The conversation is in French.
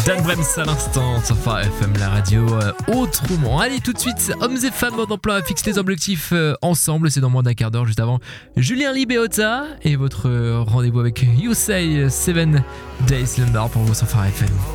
Dan Brems à l'instant sur Phare FM, la radio autrement. Allez, tout de suite, hommes et femmes en emploi fixent les objectifs ensemble. C'est dans moins d'un quart d'heure, juste avant Julien Libéota et votre rendez-vous avec You Say 7 Days Slumber pour vous sur Phare FM.